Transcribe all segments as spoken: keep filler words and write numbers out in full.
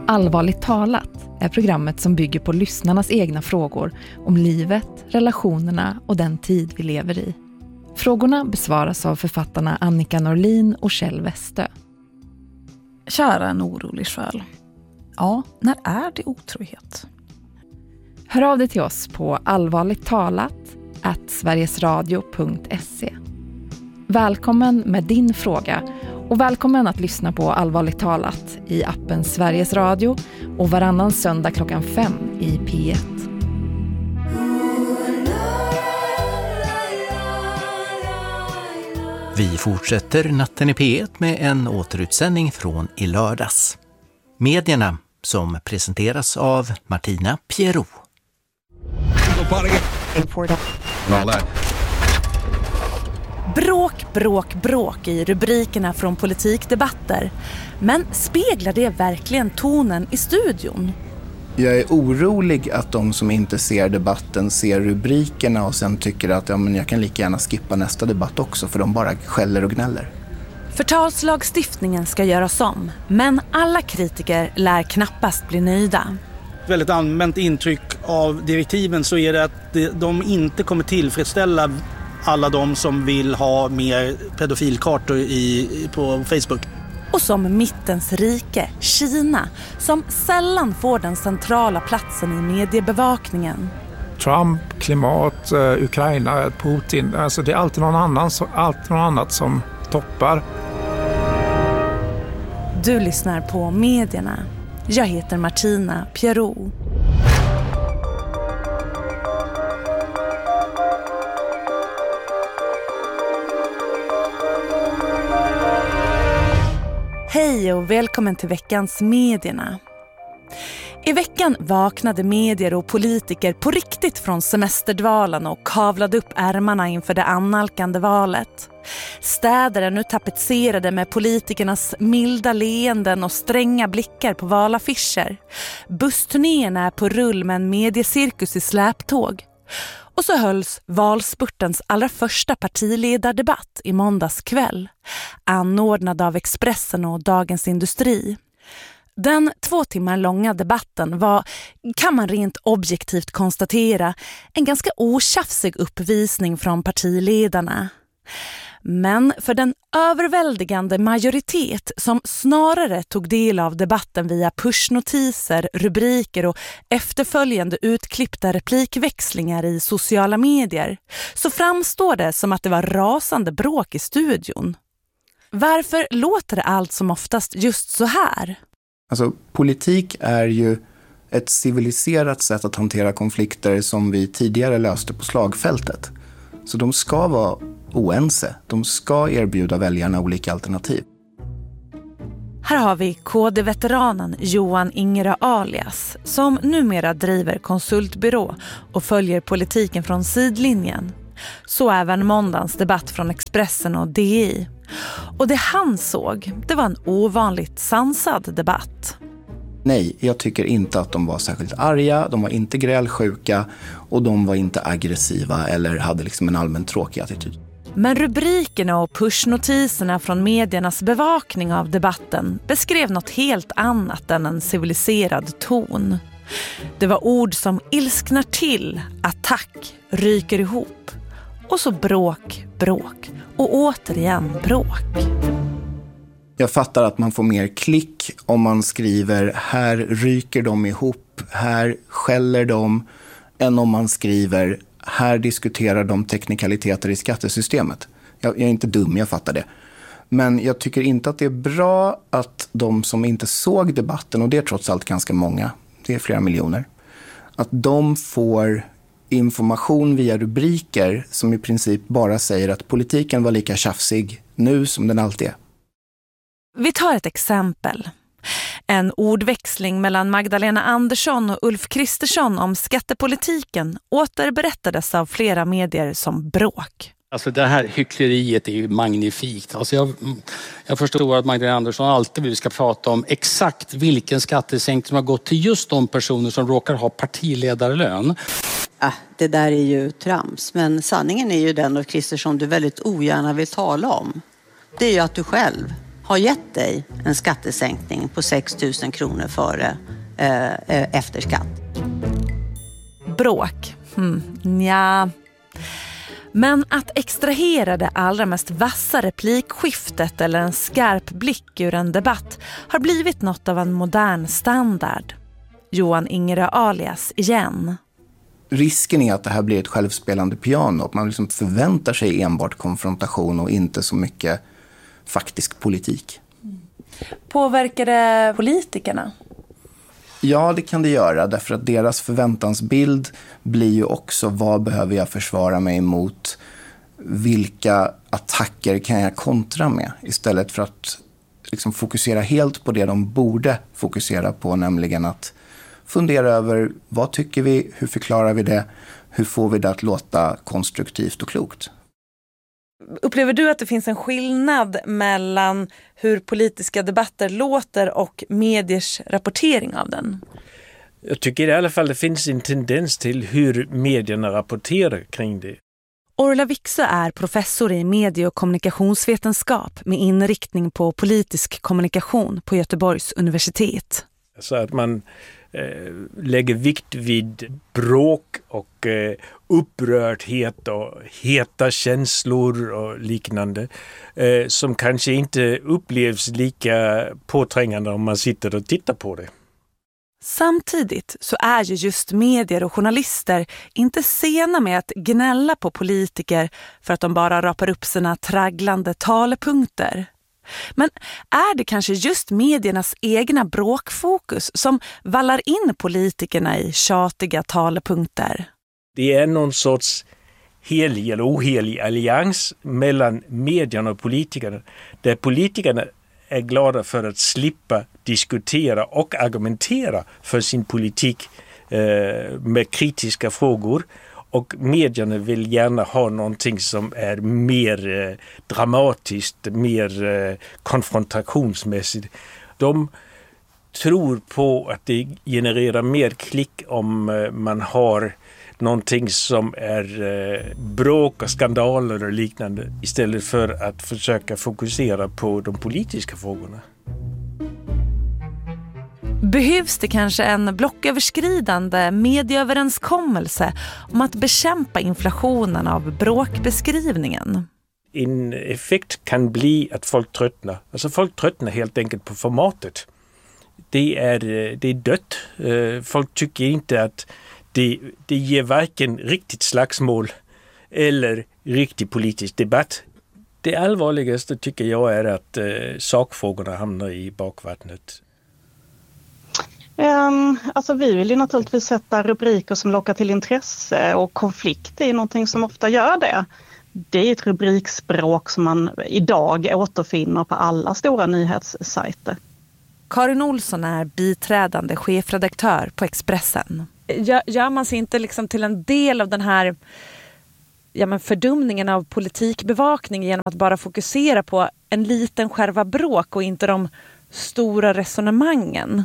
Allvarligt talat är programmet som bygger på lyssnarnas egna frågor om livet, relationerna och den tid vi lever i. Frågorna besvaras av författarna Annika Norlin och Kjell Westö. Kära en orolig själ. Ja, när är det otrohet? Hör av dig till oss på allvarligt talat at sverigesradio punkt se. Välkommen med din fråga och välkommen att lyssna på Allvarligt talat i appen Sveriges Radio och varannan söndag klockan fem i P ett. Vi fortsätter natten i P ett med en återutsändning från i lördags. Medierna som presenteras av Martina Pierrot. Bråk, bråk, bråk i rubrikerna från politikdebatter. Men speglar det verkligen tonen i studion? Jag är orolig att de som inte ser debatten ser rubrikerna och sen tycker att ja, men jag kan lika gärna skippa nästa debatt också för de bara skäller och gnäller. Förtalslagstiftningen ska göras om, men alla kritiker lär knappast bli nöjda. Väldigt allmänt intryck av direktiven så är det att de inte kommer tillfredsställa alla de som vill ha mer pedofilkartor i, på Facebook. Och som mittens rike, Kina, som sällan får den centrala platsen i mediebevakningen. Trump, klimat, Ukraina, Putin, alltså det är alltid någon annan, alltid någon annat som toppar. Du lyssnar på Medierna. Jag heter Martina Pierrot. Hej och välkommen till veckans Medierna. I veckan vaknade medier och politiker på riktigt från semesterdvalan och kavlade upp ärmarna inför det annalkande valet. Städer är nu tapetserade med politikernas milda leenden och stränga blickar på valaffischer. Bussturnéerna är på rull med en mediecirkus i släptåg. Och så hölls valspurtens allra första partiledardebatt i måndags kväll, anordnad av Expressen och Dagens Industri. Den två timmar långa debatten var, kan man rent objektivt konstatera, en ganska otjafsig uppvisning från partiledarna. Men för den överväldigande majoritet som snarare tog del av debatten via pushnotiser, rubriker och efterföljande utklippta replikväxlingar i sociala medier så framstår det som att det var rasande bråk i studion. Varför låter det allt som oftast just så här? Alltså, politik är ju ett civiliserat sätt att hantera konflikter som vi tidigare löste på slagfältet. Så de ska vara oense. De ska erbjuda väljarna olika alternativ. Här har vi K D-veteranen Johan Ingera alias som numera driver konsultbyrå och följer politiken från sidlinjen. Så även måndagens debatt från Expressen och D I. Och det han såg, det var en ovanligt sansad debatt. Nej, jag tycker inte att de var särskilt arga, de var inte grälsjuka och de var inte aggressiva eller hade liksom en allmän tråkig attityd. Men rubrikerna och pushnotiserna från mediernas bevakning av debatten beskrev något helt annat än en civiliserad ton. Det var ord som ilsknar till, attack, ryker ihop. Och så bråk, bråk och återigen bråk. Jag fattar att man får mer klick om man skriver här ryker de ihop, här skäller de, än om man skriver här diskuterar de teknikaliteter i skattesystemet. Jag, jag är inte dum, jag fattar det. Men jag tycker inte att det är bra att de som inte såg debatten, och det är trots allt ganska många, det är flera miljoner, att de får information via rubriker som i princip bara säger att politiken var lika tjafsig nu som den alltid är. Vi tar ett exempel. En ordväxling mellan Magdalena Andersson och Ulf Kristersson om skattepolitiken återberättades av flera medier som bråk. Alltså det här hyckleriet är ju magnifikt. Alltså jag, jag förstår att Magdalena Andersson alltid vill ska prata om exakt vilken skattesänkning som har gått till just de personer som råkar ha partiledarlön. Ah, det där är ju trams, men sanningen är ju den, och Kristersson, du väldigt ogärna vill tala om. Det är ju att du själv har gett dig en skattesänkning på sex tusen kronor före eh, efter skatt. Bråk. Hmm. Nja. Men att extrahera det allra mest vassa replikskiftet eller en skarp blick ur en debatt har blivit något av en modern standard. Johan Ingerö alias igen. Risken är att det här blir ett självspelande piano. Att man liksom förväntar sig enbart konfrontation och inte så mycket faktisk politik. Påverkar det politikerna? Ja, det kan det göra. Därför att deras förväntansbild blir ju också vad behöver jag försvara mig mot? Vilka attacker kan jag kontra med? Istället för att liksom fokusera helt på det de borde fokusera på. Nämligen att fundera över vad tycker vi? Hur förklarar vi det? Hur får vi det att låta konstruktivt och klokt? Upplever du att det finns en skillnad mellan hur politiska debatter låter och mediers rapportering av den? Jag tycker i alla fall det finns en tendens till hur medierna rapporterar kring det. Orla Wixö är professor i medie- och kommunikationsvetenskap med inriktning på politisk kommunikation på Göteborgs universitet. Så att man eh, lägger vikt vid bråk och eh, upprördhet och heta känslor och liknande eh, som kanske inte upplevs lika påträngande om man sitter och tittar på det. Samtidigt så är ju just medier och journalister inte sena med att gnälla på politiker för att de bara rapar upp sina tragglande talepunkter. Men är det kanske just mediernas egna bråkfokus som vallar in politikerna i tjatiga talepunkter? Det är någon sorts helig eller ohelig allians mellan medierna och politikerna, där politikerna är glada för att slippa diskutera och argumentera för sin politik eh, med kritiska frågor. Och medierna vill gärna ha någonting som är mer eh, dramatiskt, mer eh, konfrontationsmässigt. De tror på att det genererar mer klick om eh, man har någonting som är eh, bråk och skandaler och liknande istället för att försöka fokusera på de politiska frågorna. Behövs det kanske en blocköverskridande medieöverenskommelse om att bekämpa inflationen av bråkbeskrivningen? En effekt kan bli att folk tröttnar. Alltså folk tröttnar helt enkelt på formatet. Det är, det är dött. Folk tycker inte att det, det ger varken riktigt slagsmål eller riktig politisk debatt. Det allvarligaste tycker jag är att eh, sakfrågorna hamnar i bakvattnet. Um, alltså vi vill ju naturligtvis sätta rubriker som lockar till intresse, och konflikt är någonting som ofta gör det. Det är ett rubrikspråk som man idag återfinner på alla stora nyhetssajter. Karin Olsson är biträdande chefredaktör på Expressen. Gör, gör man sig inte liksom till en del av den här ja, men fördumningen av politikbevakning genom att bara fokusera på en liten skärva bråk och inte de stora resonemangen?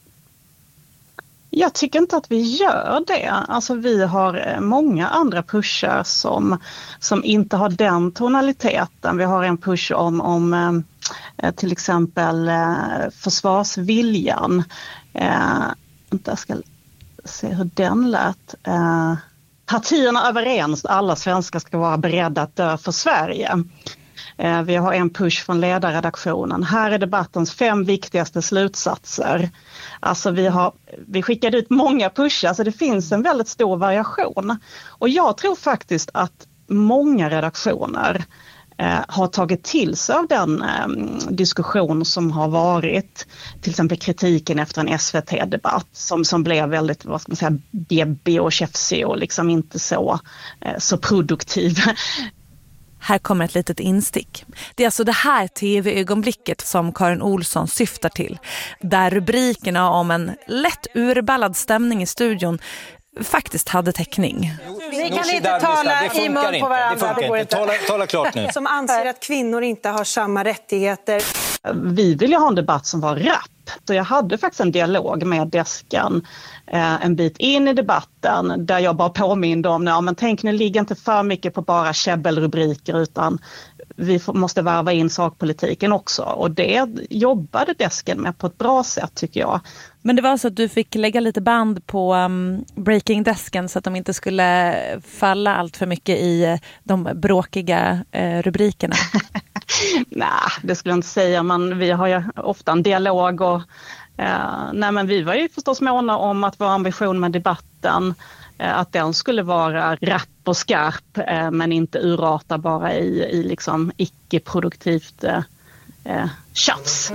Jag tycker inte att vi gör det. Alltså vi har många andra pushar som, som inte har den tonaliteten. Vi har en push om, om eh, till exempel eh, försvarsviljan. Eh, jag ska se hur den lät. Eh, partierna är överens, alla svenskar ska vara beredda att dö för Sverige. Eh, vi har en push från ledarredaktionen. Här är debattens fem viktigaste slutsatser. Alltså vi, har, vi skickade ut många pushar, så det finns en väldigt stor variation. Och jag tror faktiskt att många redaktioner eh, har tagit till sig av den eh, diskussion som har varit. Till exempel kritiken efter en S V T-debatt som, som blev väldigt, vad ska man säga, bebbig och tjafsig och liksom inte så, eh, så produktiv. Här kommer ett litet instick. Det är alltså det här tv-ögonblicket som Karin Olsson syftar till. Där rubrikerna om en lätt urballad stämning i studion faktiskt hade täckning. Ni kan inte tala i mun på varandra. Det funkar inte. Tala, tala klart nu. Som anser att kvinnor inte har samma rättigheter. Vi vill ju ha en debatt som var rapp. Så jag hade faktiskt en dialog med desken eh, en bit in i debatten där jag bara påminde om, ja, men tänk, ni ligger inte för mycket på bara käbbelrubriker utan vi måste varva in sakpolitiken också. Och det jobbade desken med på ett bra sätt tycker jag. Men det var så att du fick lägga lite band på um, Breaking Desken så att de inte skulle falla allt för mycket i de bråkiga uh, rubrikerna? Nej, det skulle jag inte säga. Men vi har ju ofta en dialog och uh, nej, men vi var ju förstås måna om att vår ambition med debatten uh, att den skulle vara rapp och skarp uh, men inte urarta bara i, i liksom icke-produktivt uh, uh, tjafs.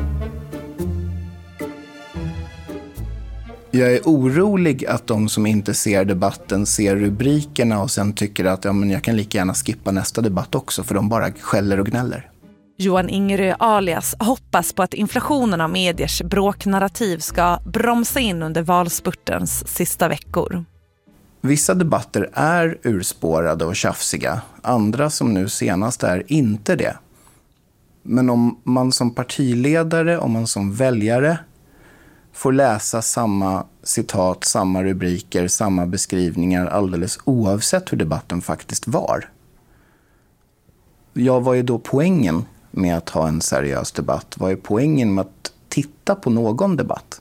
Jag är orolig att de som inte ser debatten ser rubrikerna och sen tycker att ja, men jag kan lika gärna skippa nästa debatt också för de bara skäller och gnäller. Johan Ingerö alias hoppas på att inflationen av mediers bråknarrativ ska bromsa in under valspurtens sista veckor. Vissa debatter är urspårade och tjafsiga, andra som nu senast är inte det. Men om man som partiledare, om man som väljare får läsa samma citat, samma rubriker, samma beskrivningar alldeles oavsett hur debatten faktiskt var. Ja, vad är då poängen med att ha en seriös debatt? Vad är poängen med att titta på någon debatt?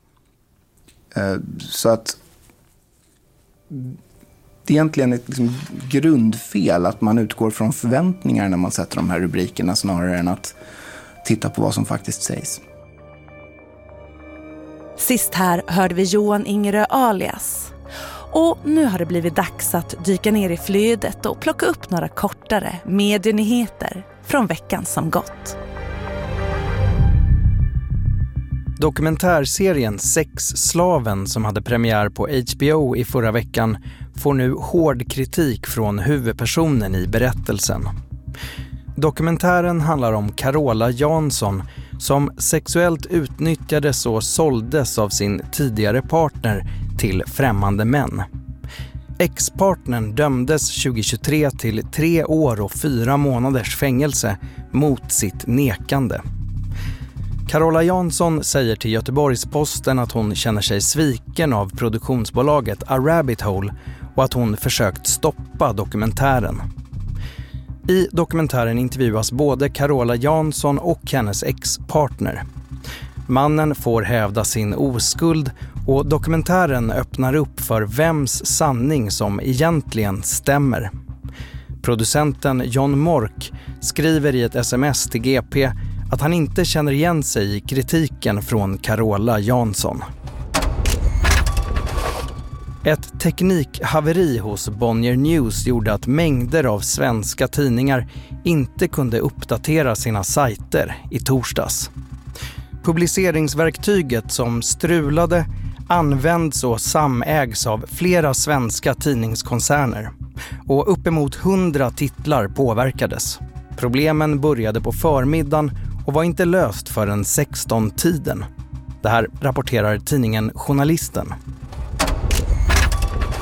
Så att det är egentligen ett liksom grundfel att man utgår från förväntningar när man sätter de här rubrikerna snarare än att titta på vad som faktiskt sägs. Sist här hörde vi Johan Ingerö alias. Och nu har det blivit dags att dyka ner i flödet och plocka upp några kortare medienyheter från veckan som gått. Dokumentärserien Sexslaven som hade premiär på H B O i förra veckan får nu hård kritik från huvudpersonen i berättelsen. Dokumentären handlar om Carola Jansson som sexuellt utnyttjades och såldes av sin tidigare partner till främmande män. Ex-partnern dömdes tjugohundratjugotre till tre år och fyra månaders fängelse mot sitt nekande. Carola Jansson säger till Göteborgs-Posten att hon känner sig sviken av produktionsbolaget A Rabbit Hole och att hon försökt stoppa dokumentären. I dokumentären intervjuas både Carola Jansson och hennes ex-partner. Mannen får hävda sin oskuld och dokumentären öppnar upp för vems sanning som egentligen stämmer. Producenten John Mork skriver i ett sms till G P att han inte känner igen sig i kritiken från Carola Jansson. Ett teknikhaveri hos Bonnier News gjorde att mängder av svenska tidningar inte kunde uppdatera sina sajter i torsdags. Publiceringsverktyget som strulade används och samägs av flera svenska tidningskoncerner och uppemot hundra titlar påverkades. Problemen började på förmiddagen och var inte löst förrän sexton-tiden. Det här rapporterar tidningen Journalisten.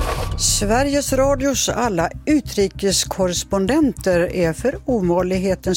Sveriges Radios alla utrikeskorrespondenter är för ovanlighetens